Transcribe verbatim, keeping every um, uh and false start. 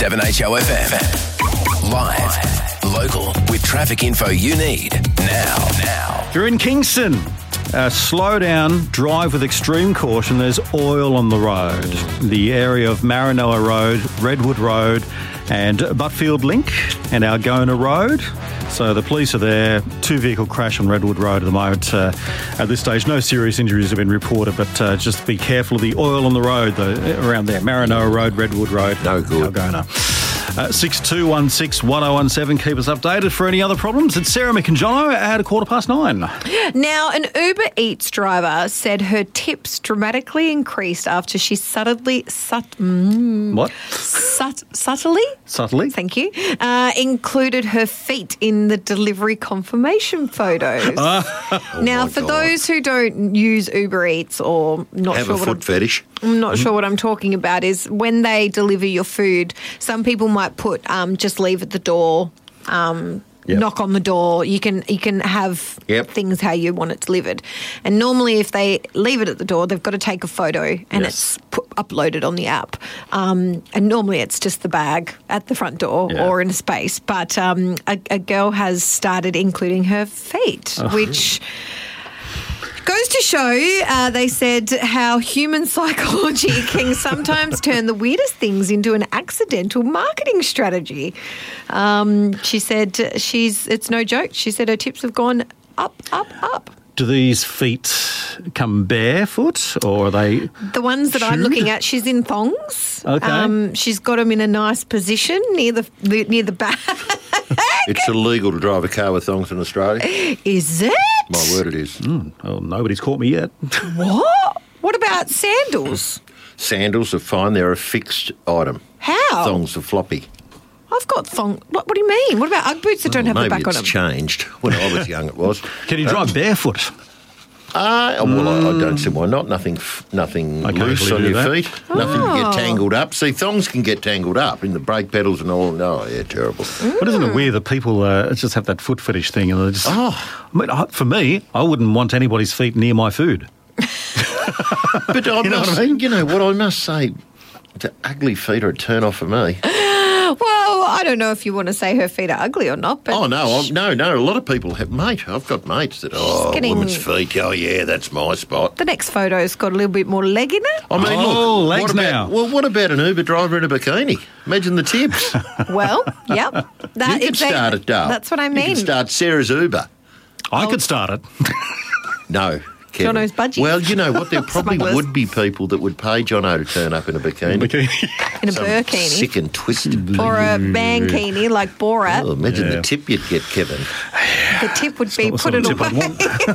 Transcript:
seven H O F M. Live, local, with traffic info you need now. Now. If you're in Kingston, uh, slow down, drive with extreme caution. There's oil on the road. The area of Maranoa Road, Redwood Road, and Butfield Link and Algona Road. So the police are there. Two-vehicle crash on Redwood Road at the moment. Uh, at this stage, no serious injuries have been reported, but uh, just be careful of the oil on the road though, around there. Maranoa Road, Redwood Road. No good. Algona. Uh, six two one six one oh one seven. Keep us updated for any other problems. It's Sarah McInjono at a quarter past nine. Now, an Uber Eats driver said her tips dramatically increased after she subtly... Sut, mm, What? Sut, subtly? Subtly? Thank you. Uh, included her feet in the delivery confirmation photos. Oh now, my for God. those who don't use Uber Eats or not Have sure a what foot I'm, fetish. I'm not sure what I'm talking about is when they deliver your food, some people might put um, just leave at the door, um, Yep. knock on the door. You can you can have Yep. things how you want it delivered. And normally if they leave it at the door, they've got to take a photo and Yes. it's put, uploaded on the app. Um, and normally it's just the bag at the front door Yeah. or in a space. But um, a, a girl has started including her feet, Oh. which... goes to show, uh, they said, how human psychology can sometimes turn the weirdest things into an accidental marketing strategy. Um, she said she's, it's no joke. She said her tips have gone up, up, up. Do these feet come barefoot or are they... The ones that I'm Shoed? looking at, she's in thongs. Okay. Um, she's got them in a nice position near the, the near the back. It's illegal to drive a car with thongs in Australia. Is it? My word, it is. Well, nobody's caught me yet. What? What about sandals? Sandals are fine. They're a fixed item. How? Thongs are floppy. I've got thong. What, what do you mean? What about Ugg boots that don't have the Maybe back on it's them? changed. When I was young, it was. Can you drive barefoot? Uh, well, I, I don't see why not. Nothing f- nothing Occasionally loose on do your that. feet. Nothing to Oh. get tangled up. See, thongs can get tangled up in the brake pedals and all. No, yeah, terrible. But isn't it weird that people uh, just have that foot fetish thing? And they just, Oh. I mean, I- for me, I wouldn't want anybody's feet near my food. But I You know must, what I mean? you know what I must say, the ugly feet are a turn off for me. Well, I don't know if you want to say her feet are ugly or not, but Oh no, I'm, no, no. A lot of people have, mate. I've got mates that oh, getting- women's feet. Oh yeah, that's my spot. the next photo's got a little bit more leg in it. I mean, Oh, look, legs what about, now. Well, what about an Uber driver in a bikini? Imagine the tips. Well, yep. That, you could if they- start it, Dale. That's what I You mean. could start Sarah's Uber. I could start it. No, Kevin. Jono's budgies. Well, you know what? There probably Smugglers. would be people that would pay Jono to turn up in a bikini. in a Some burkini Sick and twisted. or a mankini like Borat. Oh, imagine Yeah. the tip you'd get, Kevin. The tip would be not the put sort it of tip I'd away. want.